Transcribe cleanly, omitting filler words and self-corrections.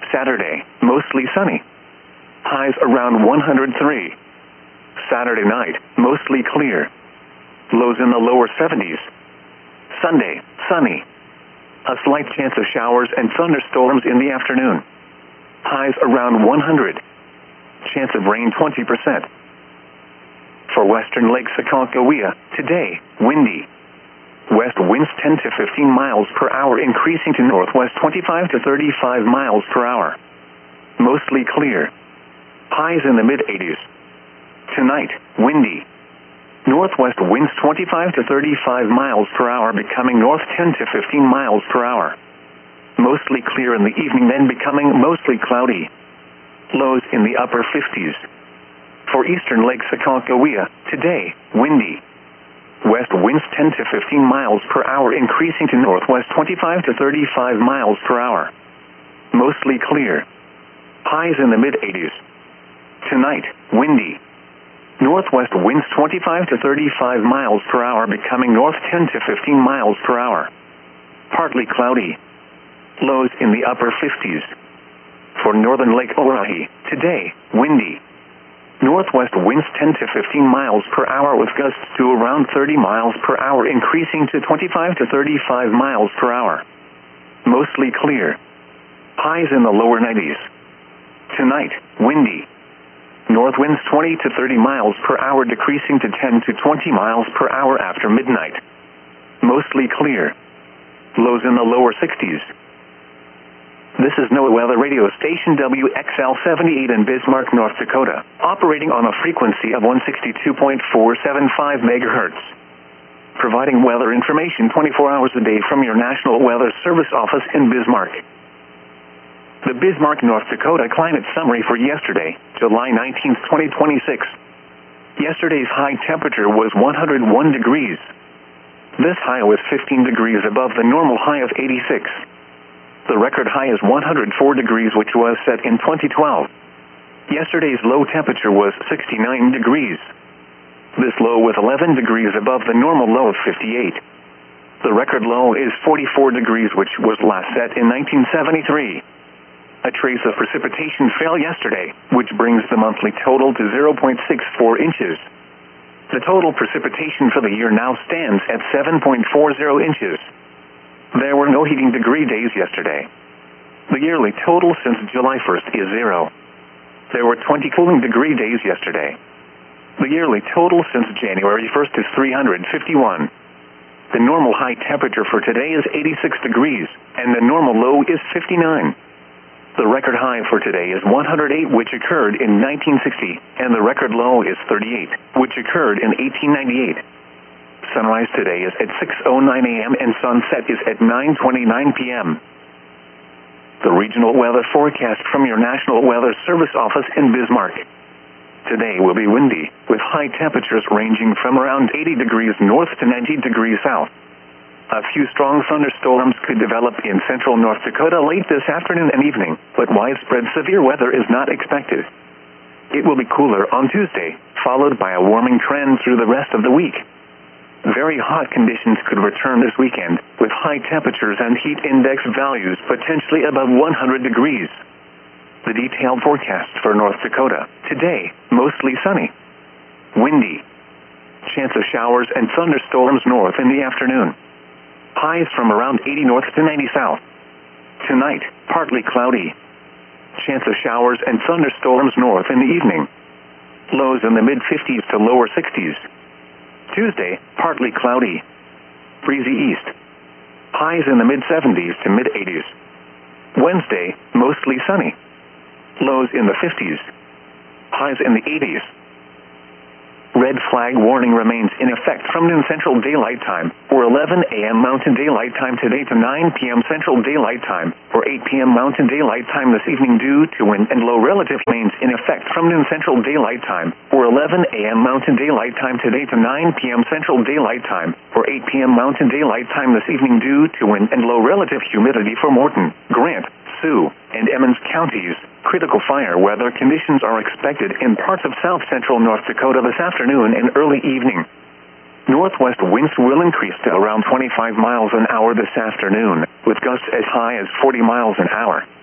Saturday, mostly sunny. Highs around 103. Saturday night, mostly clear. Lows in the lower 70s. Sunday, sunny. A slight chance of showers and thunderstorms in the afternoon. Highs around 100. Chance of rain 20%. For western Lake Aconcagua, today, windy. West winds 10 to 15 miles per hour, increasing to northwest 25 to 35 miles per hour. Mostly clear. Highs in the mid-80s. Tonight, windy. Northwest winds 25 to 35 miles per hour, becoming north 10 to 15 miles per hour. Mostly clear in the evening, then becoming mostly cloudy. Lows in the upper 50s. For eastern Lake Aconcagua, today, windy. West winds 10 to 15 miles per hour, increasing to northwest 25 to 35 miles per hour. Mostly clear. Highs in the mid-80s. Tonight, windy. Northwest winds 25 to 35 miles per hour, becoming north 10 to 15 miles per hour. Partly cloudy. Lows in the upper 50s. For northern Lake Oahe, today, windy. Northwest winds 10 to 15 miles per hour with gusts to around 30 miles per hour, increasing to 25 to 35 miles per hour. Mostly clear. Highs in the lower 90s. Tonight, windy. North winds 20 to 30 miles per hour, decreasing to 10 to 20 miles per hour after midnight. Mostly clear. Lows in the lower 60s. This is NOAA Weather Radio Station WXL-78 in Bismarck, North Dakota, operating on a frequency of 162.475 megahertz. Providing weather information 24 hours a day from your National Weather Service office in Bismarck. The Bismarck, North Dakota climate summary for yesterday, July 19, 2026. Yesterday's high temperature was 101 degrees. This high was 15 degrees above the normal high of 86. The record high is 104 degrees, which was set in 2012. Yesterday's low temperature was 69 degrees. This low was 11 degrees above the normal low of 58. The record low is 44 degrees, which was last set in 1973. A trace of precipitation fell yesterday, which brings the monthly total to 0.64 inches. The total precipitation for the year now stands at 7.40 inches. There were no heating degree days yesterday. The yearly total since July 1st is 0. There were 20 cooling degree days yesterday. The yearly total since January 1st is 351. The normal high temperature for today is 86 degrees, and the normal low is 59. The record high for today is 108, which occurred in 1960, and the record low is 38, which occurred in 1898. Sunrise today is at 6:09 a.m. and sunset is at 9:29 p.m. The regional weather forecast from your National Weather Service office in Bismarck. Today will be windy, with high temperatures ranging from around 80 degrees north to 90 degrees south. A few strong thunderstorms could develop in central North Dakota late this afternoon and evening, but widespread severe weather is not expected. It will be cooler on Tuesday, followed by a warming trend through the rest of the week. Very hot conditions could return this weekend, with high temperatures and heat index values potentially above 100 degrees. The detailed forecast for North Dakota. Today, mostly sunny. Windy. Chance of showers and thunderstorms north in the afternoon. Highs from around 80 north to 90 south. Tonight, partly cloudy. Chance of showers and thunderstorms north in the evening. Lows in the mid-50s to lower 60s. Tuesday, partly cloudy. Breezy east. Highs in the mid-70s to mid-80s. Wednesday, mostly sunny. Lows in the 50s. Highs in the 80s. Red flag warning remains in effect from noon Central Daylight Time, or 11 a.m. Mountain Daylight Time today to 9 p.m. Central Daylight Time, or 8 p.m. Mountain Daylight Time this evening due to wind and low relative remains in effect from noon Central Daylight Time, or 11 a.m. Mountain Daylight Time today to 9 p.m. Central Daylight Time, or 8 p.m. Mountain Daylight Time this evening due to wind and low relative humidity for Morton, Grant, Sioux, and Emmons counties. Critical fire weather conditions are expected in parts of south-central North Dakota this afternoon and early evening. Northwest winds will increase to around 25 miles an hour this afternoon, with gusts as high as 40 miles an hour.